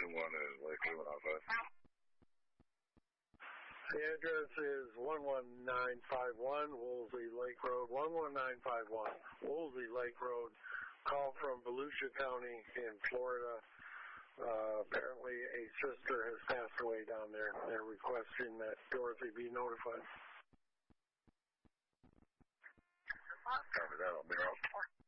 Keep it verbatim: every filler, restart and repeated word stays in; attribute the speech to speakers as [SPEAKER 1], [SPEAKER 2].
[SPEAKER 1] two one is Lake Cleveland outside.
[SPEAKER 2] The address is one one nine five one Woolsey Lake Road, one one nine five one Woolsey Lake Road. Call from Volusia County in Florida. Uh, apparently a sister has passed away down there. They're requesting that Dorothy be notified.
[SPEAKER 1] Copy that, I'll be off.